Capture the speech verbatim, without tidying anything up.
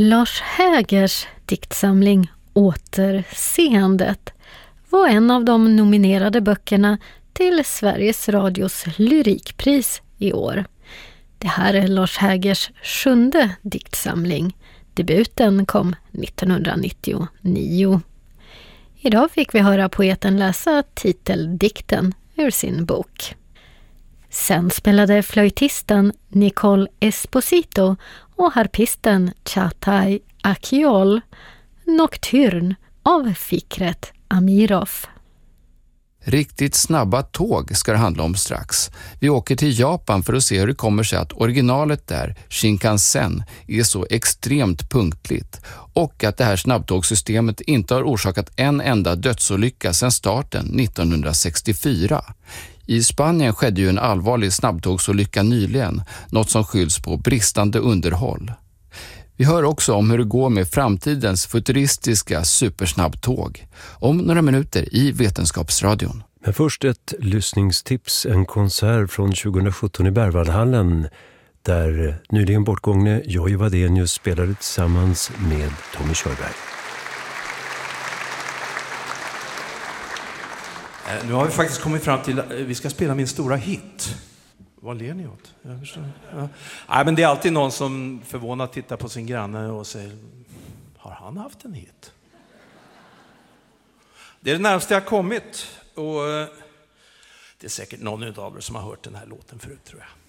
Lars Hägers diktsamling Återseendet var en av de nominerade böckerna till Sveriges Radios lyrikpris i år. Det här är Lars Hägers sjunde diktsamling. Debuten kom nittonhundranittionio. Idag fick vi höra poeten läsa titeldikten ur sin bok. Sen spelade flöjtisten Nicole Esposito och harpisten Çağatay Akyol Nocturne av Fikret Amirov. Riktigt snabba tåg ska det handla om strax. Vi åker till Japan för att se hur det kommer sig att originalet där, Shinkansen, är så extremt punktligt och att det här snabbtågssystemet inte har orsakat en enda dödsolycka sedan starten nittonhundrasextiofyra. I Spanien skedde ju en allvarlig snabbtågsolycka nyligen, något som skylls på bristande underhåll. Vi hör också om hur det går med framtidens futuristiska supersnabbtåg om några minuter i Vetenskapsradion. Men först ett lyssningstips, en konsert från tjugosjutton i Berwaldhallen där nyligen bortgångne Jojje Wadenius spelade tillsammans med Tommy Körberg. Nu har vi faktiskt kommit fram till att vi ska spela min stora hit. Vad ler ni åt? Jag förstår. Ja. Nej, men det är alltid någon som förvånat tittar på sin granne och säger, har han haft en hit? Det är det närmaste jag har kommit och det är säkert någon av er som har hört den här låten förut, tror jag.